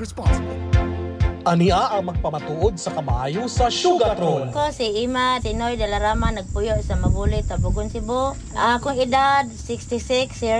responsibly. Ania ang magpamatuod sa kamayo sa Sugartron. Ako si Ima Tinoy de la Rama, nagpuyo sa Mabulit, Tabugon, Cebu. Akong edad 66 years